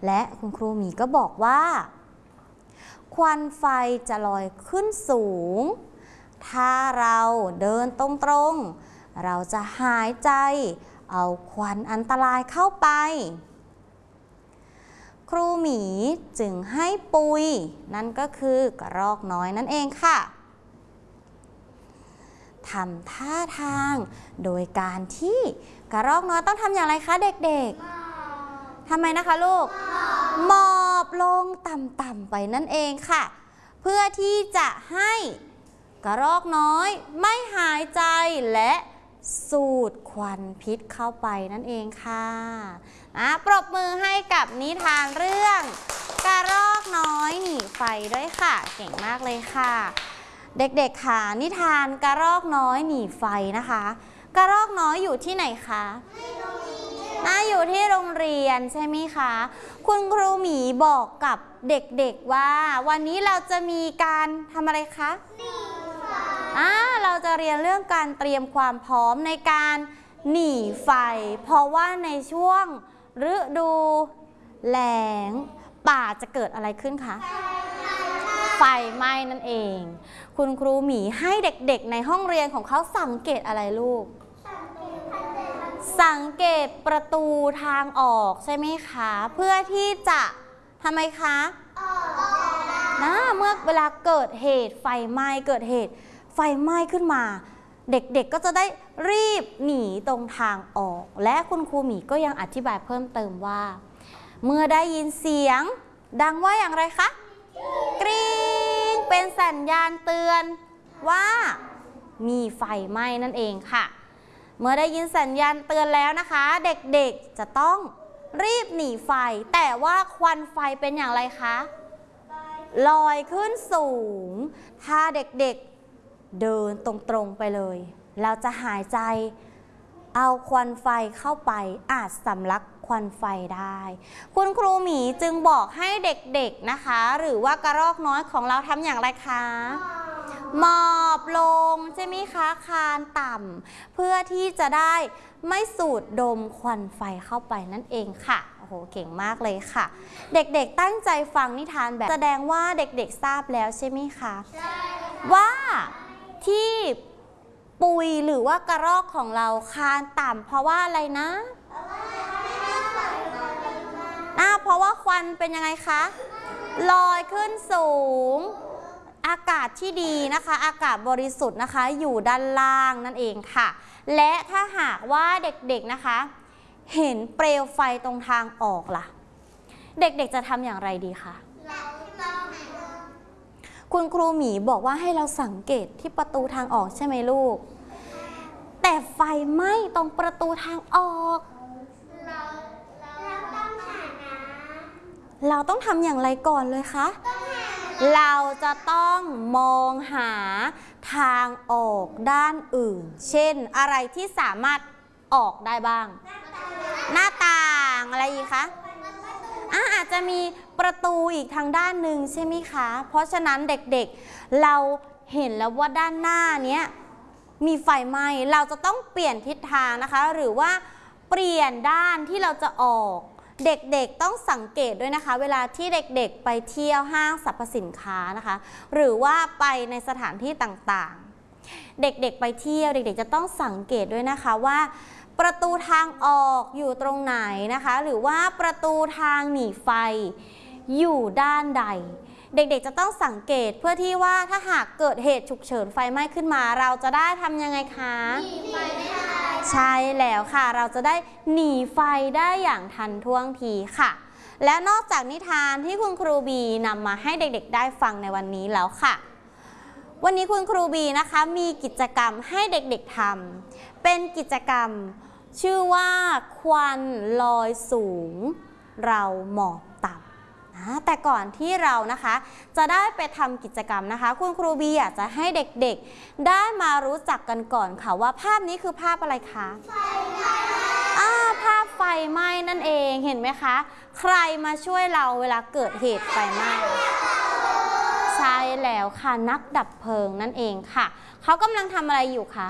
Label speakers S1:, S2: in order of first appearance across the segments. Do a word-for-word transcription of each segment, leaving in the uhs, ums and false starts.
S1: และคุณครูหมีก็บอกว่าควันไฟจะลอยขึ้นสูงถ้าเราเดินตรงๆเราจะหายใจเอาควันอันตรายเข้าไปครูหมีจึงให้ปุยนั่นก็คือกระรอกน้อยนั่นเองค่ะทำท่าทางโดยการที่กระรอกน้อยต้องทำอย่างไรคะเด็กๆทำไมนะคะลูกหมอบลงต่ำๆไปนั่นเองค่ะเพื่อที่จะให้กระรอกน้อยไม่หายใจและสูดควันพิษเข้าไปนั่นเองค่ะอ่ะปรบมือให้กับนิทานเรื่องกระรอกน้อยหนีไฟด้วยค่ะเก่งมากเลยค่ะเด็กๆค่ะนิทานกระรอกน้อยหนีไฟนะคะกระรอกน้อยอยู่ที่ไหนคะน่าอยู่ที่โรงเรียนใช่ไหมคะคุณครูหมีบอกกับเด็กๆว่าวันนี้เราจะมีการทำอะไรคะอ่าเราจะเรียนเรื่องการเตรียมความพร้อมในการหนีไฟเพราะว่าในช่วงฤดูแล้งป่าจะเกิดอะไรขึ้นคะไฟไหม้นั่นเองคุณครูหมีให้เด็กๆในห้องเรียนของเขาสังเกตอะไรลูกสังเกตประตูทางออกใช่ไหมคะเพื่อที่จะทำไมคะนะเมื่อเวลาเกิดเหตุไฟไหม้เกิดเหตุไฟไหม้ขึ้นมาเด็กๆก็จะได้รีบหนีตรงทางออกและคุณครูหมีก็ยังอธิบายเพิ่มเติมว่าเมื่อได้ยินเสียงดังว่าอย่างไรคะกรี๊งเป็นสัญญาณเตือนว่ามีไฟไหม้นั่นเองค่ะเมื่อได้ยินสัญญาณเตือนแล้วนะคะเด็กๆจะต้องรีบหนีไฟแต่ว่าควันไฟเป็นอย่างไรคะลอยขึ้นสูงถ้าเด็กๆเดินตรงๆไปเลยเราจะหายใจเอาควันไฟเข้าไปอาจสำลักควันไฟได้คุณครูหมีจึงบอกให้เด็กๆนะคะหรือว่ากระรอกน้อยของเราทำอย่างไรคะหมอบลงใช่ไหมคะคานต่ำเพื่อที่จะได้ไม่สูดดมควันไฟเข้าไปนั่นเองค่ะโอ้โหเก่งมากเลยค่ะเด็กๆตั้งใจฟังนิทานแบบแสดงว่าเด็กๆทราบแล้วใช่ไหมคะใช่ว่าที่ปุยหรือว่ากระรอกของเราคานต่ำเพราะว่าอะไรนะอ่าเพราะว่าควันเป็นยังไงคะลอยขึ้นสูงอากาศที่ดีนะคะอากาศบริสุทธิ์นะคะอยู่ด้านล่างนั่นเองค่ะและถ้าหากว่าเด็กๆนะคะเห็นเปลวไฟตรงทางออกล่ะเด็กๆจะทำอย่างไรดีคะคุณครูหมีบอกว่าให้เราสังเกตที่ประตูทางออกใช่ไหมลูกแต่ไฟไหม้ตรงประตูทางออกเราต้องหานะเราต้องทำอย่างไรก่อนเลยคะเราจะต้องมองหาทางออกด้านอื่นเช่นอะไรที่สามารถออกได้บ้างหน้าต่างอะไรอีกคะอ่ะอาจจะมีประตูอีกทางด้านหนึ่งใช่ไหมคะเพราะฉะนั้นเด็กๆเราเห็นแล้วว่าด้านหน้าเนี้ยมีไฟไหม้เราจะต้องเปลี่ยนทิศทางนะคะหรือว่าเปลี่ยนด้านที่เราจะออกเด็กๆต้องสังเกตด้วยนะคะเวลาที่เด็กๆไปเที่ยวห้างสรรพสินค้านะคะหรือว่าไปในสถานที่ต่างๆเด็กๆไปเที่ยวเด็กๆจะต้องสังเกตด้วยนะคะว่าประตูทางออกอยู่ตรงไหนนะคะหรือว่าประตูทางหนีไฟอยู่ด้านใดเด็กๆจะต้องสังเกตเพื่อที่ว่าถ้าหากเกิดเหตุฉุกเฉินไฟไหม้ขึ้นมาเราจะได้ทำยังไงคะหนีไฟได้ใช่แล้วค่ะเราจะได้หนีไฟได้อย่างทันท่วงทีค่ะและนอกจากนิทานที่คุณครูบีนำมาให้เด็กๆได้ฟังในวันนี้แล้วค่ะวันนี้คุณครูบีนะคะมีกิจกรรมให้เด็กๆทำเป็นกิจกรรมชื่อว่าควันลอยสูงเราหมอบต่ำนะแต่ก่อนที่เรานะคะจะได้ไปทำกิจกรรมนะคะคุณครูบีอยากจะให้เด็กๆได้มารู้จักกันก่อนค่ะว่าภาพนี้คือภาพอะไรคะไฟไหม้อ่าภาพไฟไหม้นั่นเองเห็นไหมคะใครมาช่วยเราเวลาเกิดเหตุไฟไหม้ใช่แล้วค่ะนักดับเพลิงนั่นเองค่ะเขากำลังทำอะไรอยู่คะ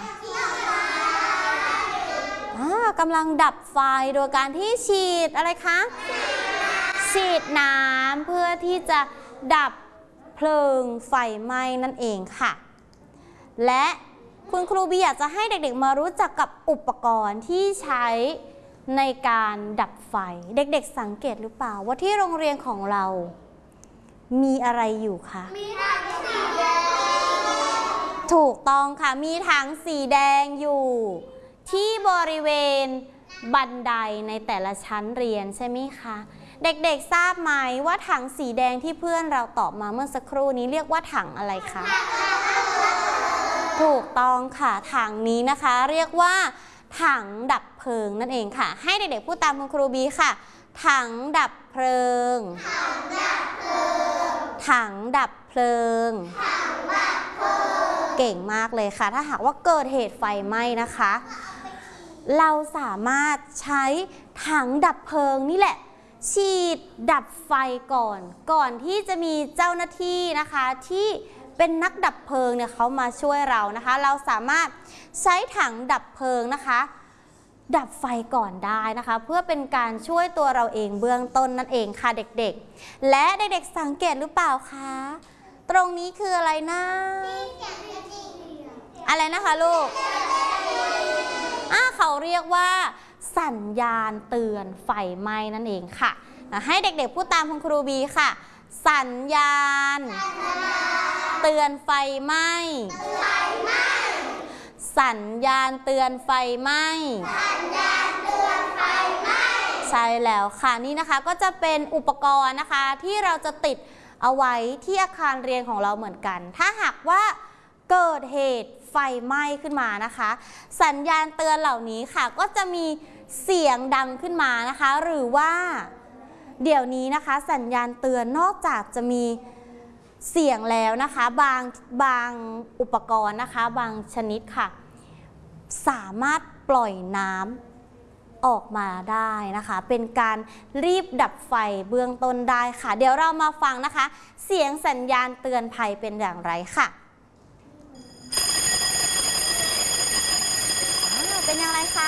S1: กำลังดับไฟโดยการที่ฉีดอะไรคะสฉีดน้ำเพื่อที่จะดับเพลิงไฟไหม้นั่นเองค่ะและคุณครูบีอยากจะให้เด็กๆมารู้จักกับอุปกรณ์ที่ใช้ในการดับไฟเด็กๆสังเกตหรือเปล่าว่าที่โรงเรียนของเรามีอะไรอยู่คะมีถังสีแดงถูกต้องค่ะมีถังสีแดงอยู่ที่บริเวณบันไดในแต่ละชั้นเรียนใช่ไหมคะเด็กๆทราบไหมว่าถังสีแดงที่เพื่อนเราตอบมาเมื่อสักครู่นี้เรียกว่าถังอะไรคะถูกต้องค่ะถังนี้นะคะเรียกว่าถังดับเพลิงนั่นเองค่ะให้เด็กๆพูดตามคุณครูบีค่ะถังดับเพลิงถังดับเพลิงถังดับเพลิงถังดับเพลิงเก่งมากเลยค่ะถ้าหากว่าเกิดเหตุไฟไหม้นะคะเราสามารถใช้ถังดับเพลิงนี่แหละฉีดดับไฟก่อนก่อนที่จะมีเจ้าหน้าที่นะคะที่เป็นนักดับเพลิงเนี่ยเขามาช่วยเรานะคะเราสามารถใช้ถังดับเพลิงนะคะดับไฟก่อนได้นะคะเพื่อเป็นการช่วยตัวเราเองเบื้องต้นนั่นเองค่ะเด็กๆและเด็กๆสังเกตหรือเปล่าคะตรงนี้คืออะไรนะอะไรนะคะลูกอ่าเขาเรียกว่าสัญญาณเตือนไฟไหม้นั่นเองค่ะให้เด็กๆพูดตามคุณครูบีค่ะสัญญาณเตือนไฟไหม้สัญญาณเตือนไฟไหม้สัญญาณเตือนไฟไหม้ใช่แล้วค่ะนี่นะคะก็จะเป็นอุปกรณ์นะคะที่เราจะติดเอาไว้ที่อาคารเรียนของเราเหมือนกันถ้าหากว่าเกิดเหตุไฟไหม้ขึ้นมานะคะสัญญาณเตือนเหล่านี้ค่ะก็จะมีเสียงดังขึ้นมานะคะหรือว่าเดี๋ยวนี้นะคะสัญญาณเตือนนอกจากจะมีเสียงแล้วนะคะบางบางอุปกรณ์นะคะบางชนิดค่ะสามารถปล่อยน้ำออกมาได้นะคะเป็นการรีบดับไฟเบื้องต้นได้ค่ะเดี๋ยวเรามาฟังนะคะเสียงสัญญาณเตือนภัยเป็นอย่างไรค่ะเป็นอย่างไรคะ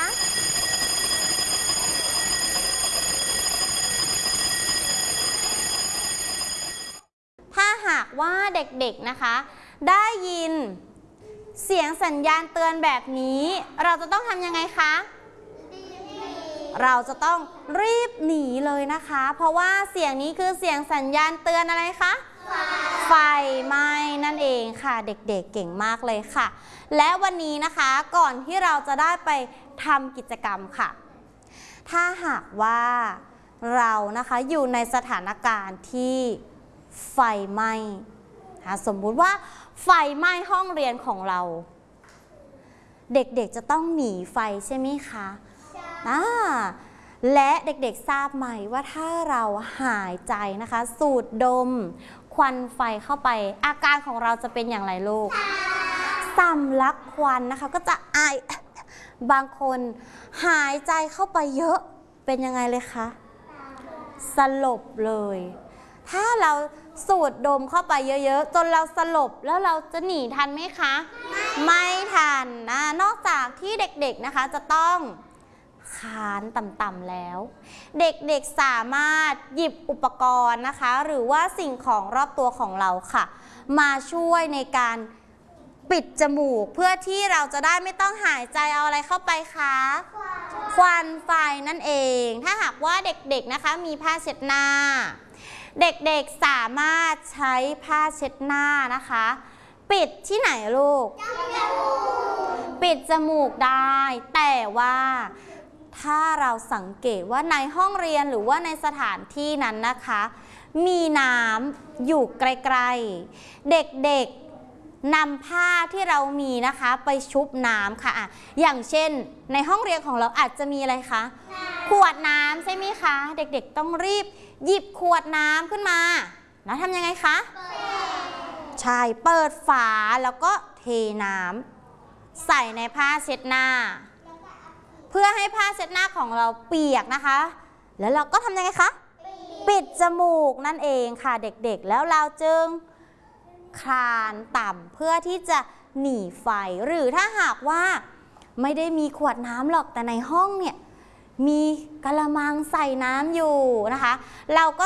S1: ถ้าหากว่าเด็กๆนะคะได้ยินเสียงสัญญาณเตือนแบบนี้เราจะต้องทำยังไงคะเราจะต้องรีบหนีเลยนะคะเพราะว่าเสียงนี้คือเสียงสัญญาณเตือนอะไรคะไฟไหม้นั่นเองค่ะเด็กๆ เ, เก่งมากเลยค่ะและวันนี้นะคะก่อนที่เราจะได้ไปทำกิจกรรมค่ะถ้าหากว่าเรานะคะอยู่ในสถานการณ์ที่ไฟไหม้สมมุติว่าไฟไหม้ห้องเรียนของเราเด็กๆจะต้องหนีไฟใช่ไหมคะอ่าและเด็กๆทราบไหมว่าถ้าเราหายใจนะคะสูดดมควันไฟเข้าไปอาการของเราจะเป็นอย่างไรลูกสำลักควันนะคะก็จะไอบางคนหายใจเข้าไปเยอะเป็นยังไงเลยคะสลบเลยถ้าเราสูดดมเข้าไปเยอะๆจนเราสลบแล้วเราจะหนีทันไหมคะไม่ทันนะนอกจากที่เด็กๆนะคะจะต้องคานต่ำๆแล้วเด็กๆสามารถหยิบอุปกรณ์นะคะหรือว่าสิ่งของรอบตัวของเราค่ะมาช่วยในการปิดจมูกเพื่อที่เราจะได้ไม่ต้องหายใจเอาอะไรเข้าไปคะควันไฟนั่นเองถ้าหากว่าเด็กๆนะคะมีผ้าเช็ดหน้าเด็กๆสามารถใช้ผ้าเช็ดหน้านะคะปิดที่ไหนลูกปิดจมูกได้แต่ว่าถ้าเราสังเกตว่าในห้องเรียนหรือว่าในสถานที่นั้นนะคะมีน้ำอยู่ไกลๆเด็กๆนำผ้าที่เรามีนะคะไปชุบน้ำค่ะอะอย่างเช่นในห้องเรียนของเราอาจจะมีอะไรคะขวดน้ำใช่ไหมคะเด็กๆต้องรีบหยิบขวดน้ำขึ้นมาแล้วทำยังไงคะใช่เปิดฝาแล้วก็เทน้ำใส่ในผ้าเช็ดหน้าเพื่อให้ผ้าเช็ดหน้าของเราเปียกนะคะแล้วเราก็ทำยังไงคะปิดจมูกนั่นเองค่ะเด็กๆแล้วเราจึงคลานต่ำเพื่อที่จะหนีไฟหรือถ้าหากว่าไม่ได้มีขวดน้ำหรอกแต่ในห้องเนี่ยมีกะละมังใส่น้ำอยู่นะคะเราก็